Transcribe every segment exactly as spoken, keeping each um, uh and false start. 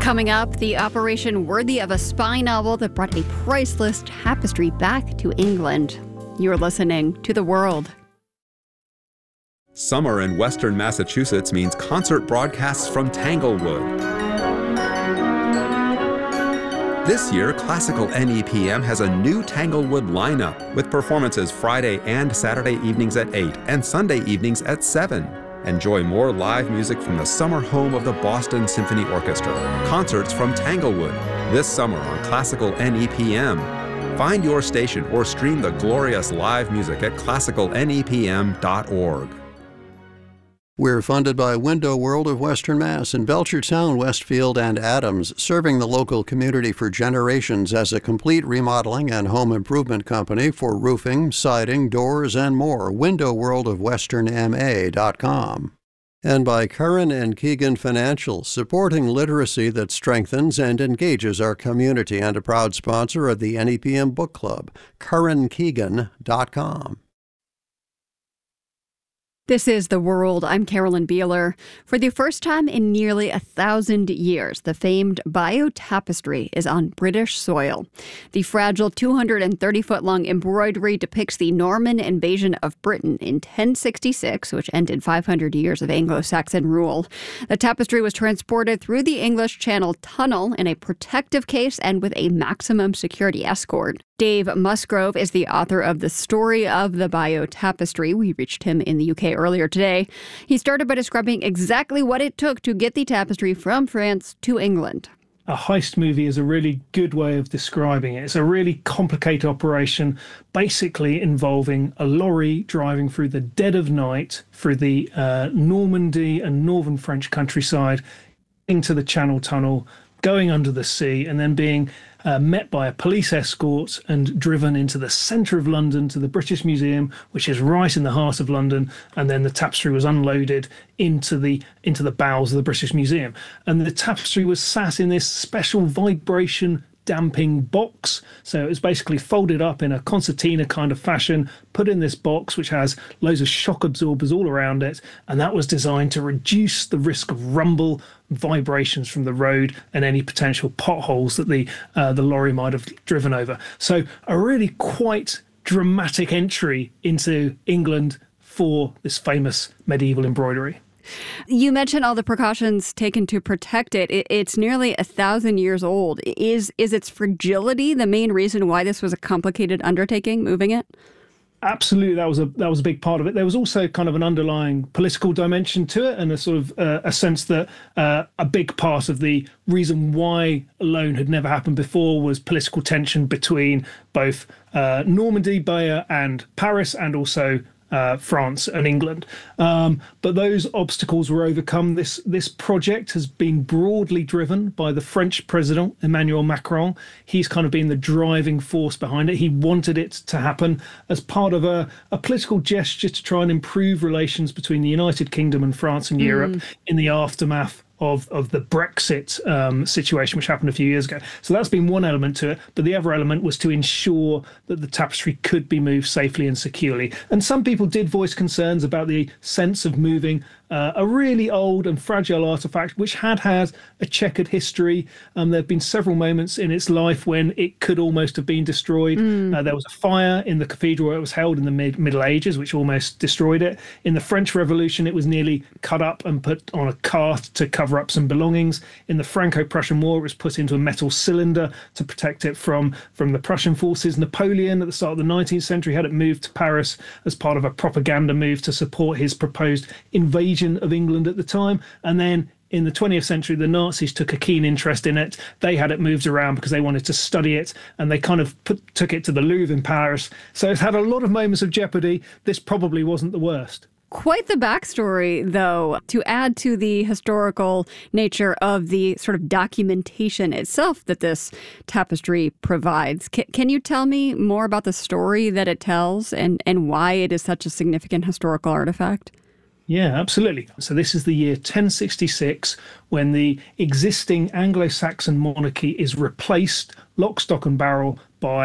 Coming up, the operation worthy of a spy novel that brought a priceless tapestry back to England. You're listening to The World. Summer in Western Massachusetts means concert broadcasts from Tanglewood. This year, Classical N E P M has a new Tanglewood lineup with performances Friday and Saturday evenings at eight and Sunday evenings at seven. Enjoy more live music from the summer home of the Boston Symphony Orchestra. Concerts from Tanglewood this summer on Classical N E P M. Find your station or stream the glorious live music at classical n e p m dot org. We're funded by Window World of Western Mass in Belchertown, Westfield, and Adams, serving the local community for generations as a complete remodeling and home improvement company for roofing, siding, doors, and more. window world of western m a dot com. And by Curran and Keegan Financial, supporting literacy that strengthens and engages our community, and a proud sponsor of the N E P M Book Club. curran keegan dot com. This is The World. I'm Carolyn Beeler. For the first time in nearly a thousand years, the famed Bayeux Tapestry is on British soil. The fragile two hundred thirty foot long embroidery depicts the Norman invasion of Britain in ten sixty-six, which ended five hundred years of Anglo-Saxon rule. The tapestry was transported through the English Channel Tunnel in a protective case and with a maximum security escort. Dave Musgrove is the author of The Story of the Bayeux Tapestry. We reached him in the U K earlier today. He started by describing exactly what it took to get the tapestry from France to England. A heist movie is a really good way of describing it. It's a really complicated operation, basically involving a lorry driving through the dead of night through the uh, Normandy and northern French countryside into the Channel Tunnel, going under the sea, and then being Uh, met by a police escort and driven into the centre of London to the British Museum, which is right in the heart of London, and then the tapestry was unloaded into the into the bowels of the British Museum. And the tapestry was sat in this special vibration damping box. So it was basically folded up in a concertina kind of fashion, put in this box which has loads of shock absorbers all around it, and that was designed to reduce the risk of rumble, vibrations from the road, and any potential potholes that the uh, the lorry might have driven over. So a really quite dramatic entry into England for this famous medieval embroidery. You mentioned all the precautions taken to protect it. It's nearly a thousand years old. Is is its fragility the main reason why this was a complicated undertaking, moving it? Absolutely, that was a that was a big part of it. There was also kind of an underlying political dimension to it, and a sort of uh, a sense that uh, a big part of the reason why a loan had never happened before was political tension between both uh, Normandy, Bayeux, and Paris, and also Uh, France and England. Um, but those obstacles were overcome. This this project has been broadly driven by the French president, Emmanuel Macron. He's kind of been the driving force behind it. He wanted it to happen as part of a, a political gesture to try and improve relations between the United Kingdom and France and Europe mm. in the aftermath of of the Brexit um, situation, which happened a few years ago. So that's been one element to it. But the other element was to ensure that the tapestry could be moved safely and securely. And some people did voice concerns about the sense of moving uh, a really old and fragile artifact, which had had a checkered history. Um, there have been several moments in its life when it could almost have been destroyed. Mm. Uh, there was a fire in the cathedral where it was held in the mid Middle Ages, which almost destroyed it. In the French Revolution, it was nearly cut up and put on a cart to cover up some belongings. In the Franco-Prussian War, it was put into a metal cylinder to protect it from, from the Prussian forces. Napoleon, at the start of the nineteenth century, had it moved to Paris as part of a propaganda move to support his proposed invasion of England at the time. And then in the twentieth century, the Nazis took a keen interest in it. They had it moved around because they wanted to study it, and they kind of put, took it to the Louvre in Paris. So it's had a lot of moments of jeopardy. This probably wasn't the worst. Quite the backstory, though, to add to the historical nature of the sort of documentation itself that this tapestry provides. C- can you tell me more about the story that it tells and, and why it is such a significant historical artifact? Yeah, absolutely. So this is the year ten sixty-six, when the existing Anglo-Saxon monarchy is replaced lock, stock and barrel by the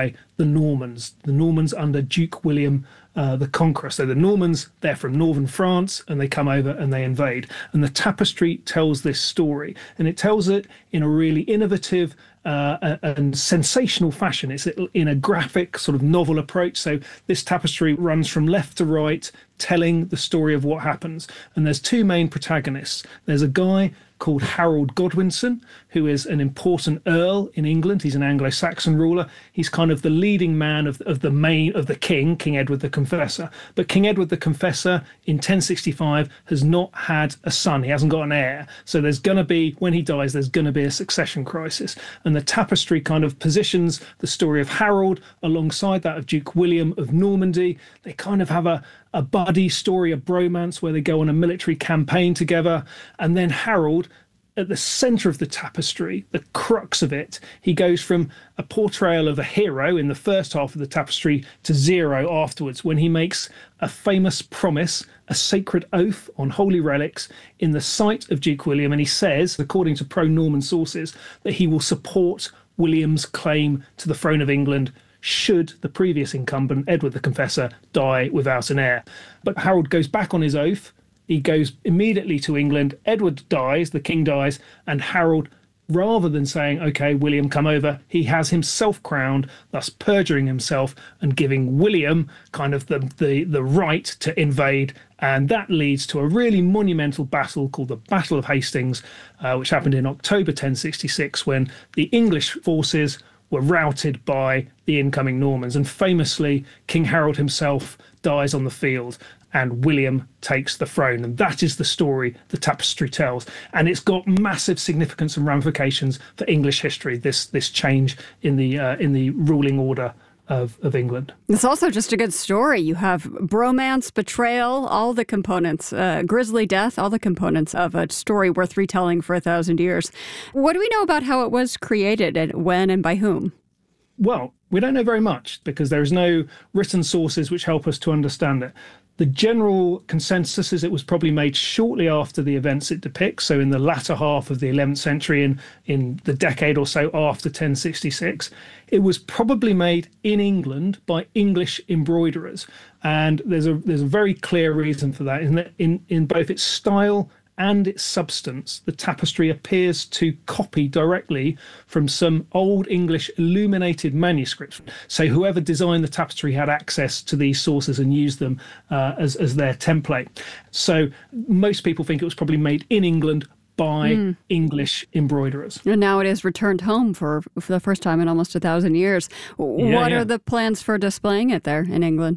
the Normans, the Normans under Duke William uh, the Conqueror. So the Normans, they're from northern France, and they come over and they invade. And the tapestry tells this story, and it tells it in a really innovative uh, and sensational fashion. It's in a graphic sort of novel approach. So this tapestry runs from left to right, telling the story of what happens. And there's two main protagonists. There's a guy called Harold Godwinson, who is an important earl in England. He's an Anglo-Saxon ruler. He's kind of the leading man of, of the main of the king, King Edward the Confessor. But King Edward the Confessor in ten sixty-five has not had a son. He hasn't got an heir. So there's going to be, when he dies, there's going to be a succession crisis. And the tapestry kind of positions the story of Harold alongside that of Duke William of Normandy. They kind of have a a buddy story, a bromance, where they go on a military campaign together. And then Harold, at the centre of the tapestry, the crux of it, he goes from a portrayal of a hero in the first half of the tapestry to zero afterwards, when he makes a famous promise, a sacred oath on holy relics in the sight of Duke William. And he says, according to pro-Norman sources, that he will support William's claim to the throne of England should the previous incumbent, Edward the Confessor, die without an heir. But Harold goes back on his oath. He goes immediately to England. Edward dies, the king dies, and Harold, rather than saying, OK, William, come over, he has himself crowned, thus perjuring himself and giving William kind of the, the, the right to invade. And that leads to a really monumental battle called the Battle of Hastings, uh, which happened in October ten sixty-six, when the English forces were routed by the incoming Normans. And famously, King Harold himself dies on the field and William takes the throne. And that is the story the tapestry tells. And it's got massive significance and ramifications for English history, this this change in the uh, in the ruling order of, of England. It's also just a good story. You have bromance, betrayal, all the components, uh, grisly death, all the components of a story worth retelling for a thousand years. What do we know about how it was created and when and by whom? Well, we don't know very much because there is no written sources which help us to understand it. The general consensus is it was probably made shortly after the events it depicts, so in the latter half of the eleventh century, in, in the decade or so after ten sixty-six. It was probably made in England by English embroiderers, and there's a there's a very clear reason for that, in that in, in both its style and its substance, the tapestry appears to copy directly from some Old English illuminated manuscripts. So whoever designed the tapestry had access to these sources and used them uh, as, as their template. So most people think it was probably made in England by mm. English embroiderers. And now it is returned home for, for the first time in almost a thousand years. Yeah, what yeah. are the plans for displaying it there in England?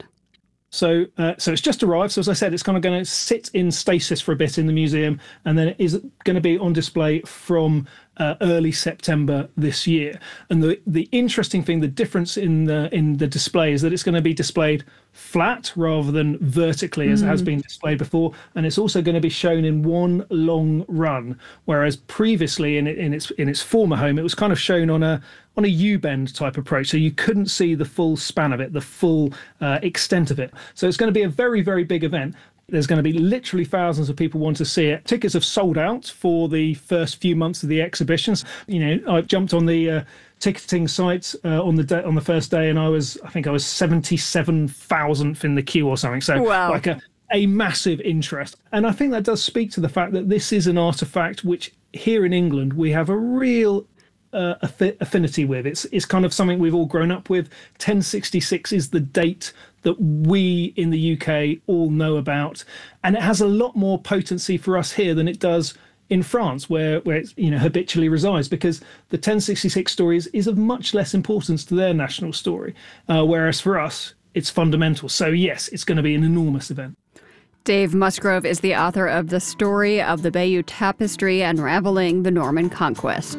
So uh, so it's just arrived. So as I said, it's kind of going to sit in stasis for a bit in the museum, and then it is going to be on display from uh, early September this year. And the the interesting thing, the difference in the in the display is that it's going to be displayed flat rather than vertically as mm. it has been displayed before, and it's also going to be shown in one long run, whereas previously in it, in its in its former home it was kind of shown on a on a U-bend type approach, so you couldn't see the full span of it, the full uh, extent of it. So it's going to be a very, very big event. There's going to be literally thousands of people want to see it. Tickets have sold out for the first few months of the exhibitions. You know, I jumped on the uh, ticketing sites uh, on the day, on the first day, and I was, I think I was seventy-seven thousandth in the queue or something. So wow. like a, a massive interest. And I think that does speak to the fact that this is an artifact which here in England we have a real Uh, affinity with. It's it's kind of something we've all grown up with. ten sixty-six is the date that we in the U K all know about, and it has a lot more potency for us here than it does in France, where where it you know habitually resides, because the ten sixty-six story is, is of much less importance to their national story, uh, whereas for us it's fundamental. So yes, it's going to be an enormous event. Dave Musgrove is the author of The Story of the Bayeux Tapestry, Unraveling the Norman Conquest.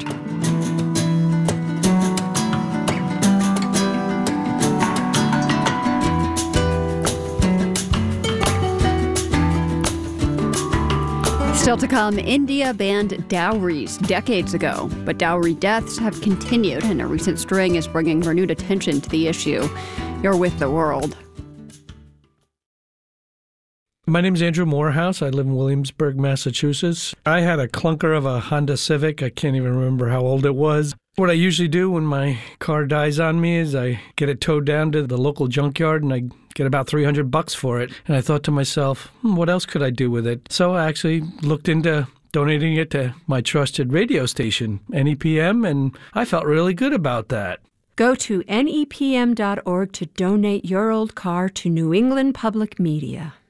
Still to come, India banned dowries decades ago, but dowry deaths have continued, and a recent string is bringing renewed attention to the issue. You're with The World. My name's Andrew Morehouse. I live in Williamsburg, Massachusetts. I had a clunker of a Honda Civic. I can't even remember how old it was. What I usually do when my car dies on me is I get it towed down to the local junkyard and I get about three hundred bucks for it. And I thought to myself, hmm, what else could I do with it? So I actually looked into donating it to my trusted radio station, N E P M, and I felt really good about that. Go to N E P M dot org to donate your old car to New England Public Media.